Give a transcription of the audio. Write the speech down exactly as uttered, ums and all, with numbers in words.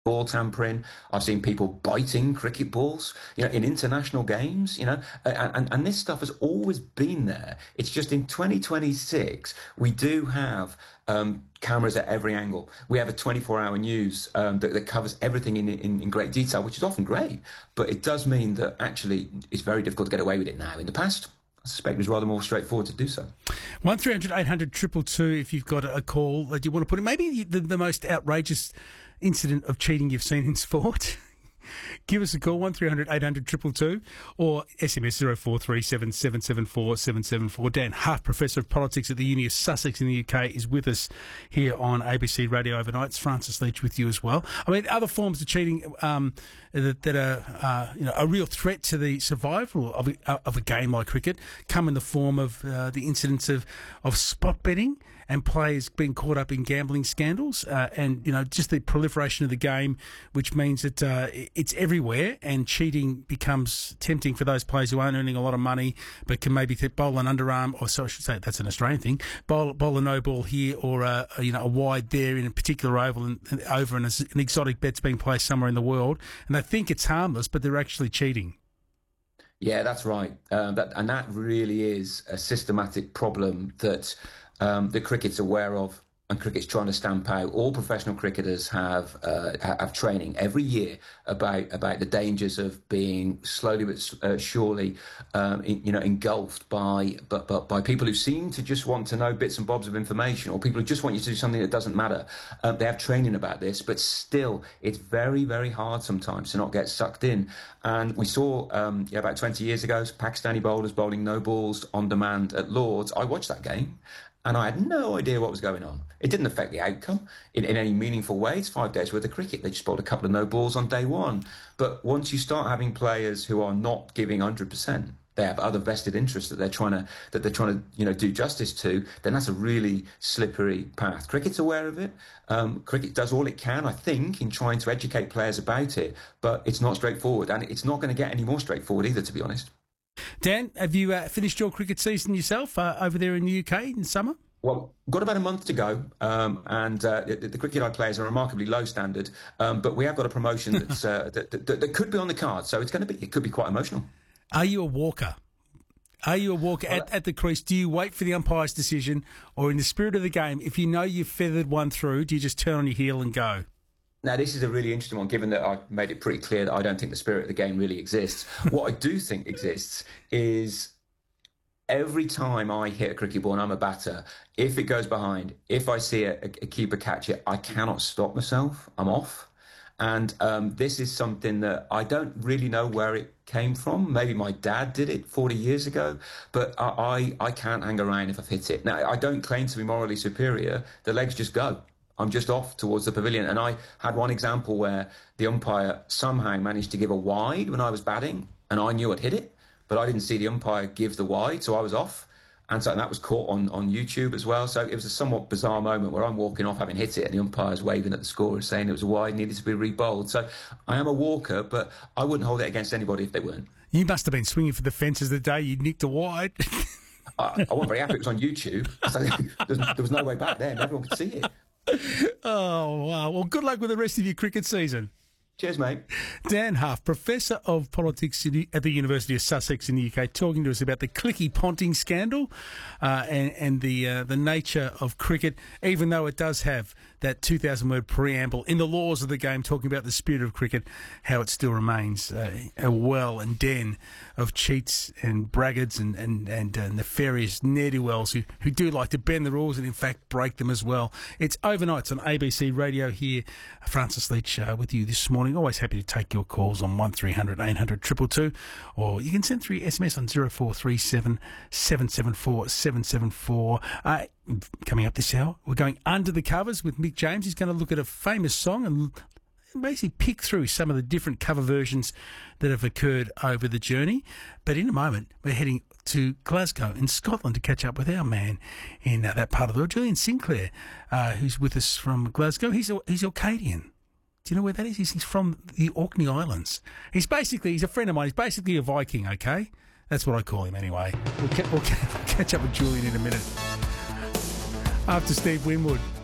ball tampering. I've seen people biting cricket balls, you know, in international games, you know, and, and, and this stuff has always been there. It's just in twenty twenty-six, we do have um, cameras at every angle. We have a twenty-four hour news um, that, that covers everything in, in, in great detail, which is often great. But it does mean that actually it's very difficult to get away with it now. In the past, I suspect it was rather more straightforward to do so. one three hundred eight hundred two two two if you've got a call that you want to put in. Maybe the, the most outrageous incident of cheating you've seen in sport. Give us a call, one three hundred eight hundred two two two, or S M S zero four three seven seven seven four seven seven four. Dan Huff, Professor of Politics at the Uni of Sussex in the U K, is with us here on A B C Radio overnight. It's Francis Leach with you as well. I mean, other forms of cheating um, that, that are uh, you know, a real threat to the survival of a, of a game like cricket come in the form of uh, the incidents of, of spot betting and players being caught up in gambling scandals, uh, and you know, just the proliferation of the game, which means that uh, it's everywhere, and cheating becomes tempting for those players who aren't earning a lot of money but can maybe bowl an underarm, or so I should say that's an Australian thing, bowl, bowl a no ball here, or a, a, you know, a wide there in a particular oval, and, and over and an exotic bet's being placed somewhere in the world, and they think it's harmless, but they're actually cheating. Yeah, that's right, uh, that, and that really is a systematic problem that Um, the cricket's aware of, and cricket's trying to stamp out. All professional cricketers have uh, have training every year about about the dangers of being slowly but uh, surely, um, in, you know, engulfed by but, but by people who seem to just want to know bits and bobs of information, or people who just want you to do something that doesn't matter. Um, they have training about this, but still, it's very very hard sometimes to not get sucked in. And we saw um, yeah, about twenty years ago, Pakistani bowlers bowling no balls on demand at Lords. I watched that game, and I had no idea what was going on. It didn't affect the outcome in, in any meaningful way. It's five days worth of cricket. They just bowled a couple of no balls on day one. But once you start having players who are not giving one hundred percent, they have other vested interests that they're trying to that they're trying to you know do justice to, then that's a really slippery path. Cricket's aware of it. Um, cricket does all it can, I think, in trying to educate players about it. But it's not straightforward, and it's not going to get any more straightforward either, to be honest. Dan, have you uh, finished your cricket season yourself uh, over there in the U K in summer? Well, got about a month to go, um, and uh, the, the cricket I play is a remarkably low standard, um, but we have got a promotion that's, uh, that, that, that could be on the card, so it's going to be it could be quite emotional. Are you a walker? Are you a walker well, at, at the crease? Do you wait for the umpire's decision, or in the spirit of the game, if you know you've feathered one through, do you just turn on your heel and go? Now, this is a really interesting one, given that I've made it pretty clear that I don't think the spirit of the game really exists. What I do think exists is every time I hit a cricket ball and I'm a batter, if it goes behind, if I see a, a keeper catch it, I cannot stop myself. I'm off. And um, this is something that I don't really know where it came from. Maybe my dad did it forty years ago, but I, I, I can't hang around if I've hit it. Now, I don't claim to be morally superior. The legs just go. I'm just off towards the pavilion. And I had one example where the umpire somehow managed to give a wide when I was batting, and I knew I'd hit it, but I didn't see the umpire give the wide, so I was off. And so and that was caught on, on YouTube as well. So it was a somewhat bizarre moment where I'm walking off having hit it, and the umpire's waving at the scorer saying it was a wide, needed to be re-bowled. So I am a walker, but I wouldn't hold it against anybody if they weren't. You must have been swinging for the fences the day you nicked a wide. I, I wasn't very happy it was on YouTube, so there was no way back then. Everyone could see it. Oh, wow. Well, good luck with the rest of your cricket season. Cheers, mate. Dan Huff, Professor of Politics at the University of Sussex in the U K, talking to us about the Clicky Ponting scandal uh, and, and the uh, the nature of cricket, even though it does have that two thousand word preamble in the laws of the game talking about the spirit of cricket, how it still remains uh, a well and den of cheats and braggarts and, and, and uh, nefarious ne'er-do-wells who, who do like to bend the rules and, in fact, break them as well. It's overnights on A B C Radio here. Francis Leach uh, with you this morning. Always happy to take your calls on one three hundred eight hundred two two two, or you can send through your S M S on zero four three seven seven seven four seven seven four. Uh, coming up this hour, we're going under the covers with Mick James. He's going to look at a famous song and basically pick through some of the different cover versions that have occurred over the journey. But in a moment, we're heading to Glasgow in Scotland to catch up with our man in uh, that part of the world, Julian Sinclair, uh, who's with us from Glasgow. He's he's Orcadian. Do you know where that is? He's, he's from the Orkney Islands. He's basically, he's a friend of mine. He's basically a Viking, okay? That's what I call him anyway. We'll, ca- we'll, ca- we'll catch up with Julian in a minute. After Steve Winwood.